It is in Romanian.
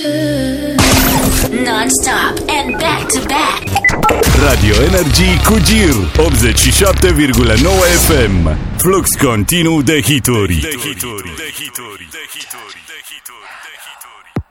Non-stop and back-to-back. Radio Energy cu Gir 87,9 FM. Flux continuu de hituri.